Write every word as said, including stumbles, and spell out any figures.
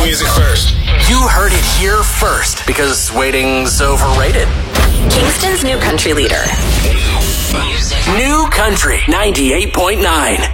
music first. You heard it here first, because waiting's overrated. Kingston's new country leader. New Country ninety-eight point nine.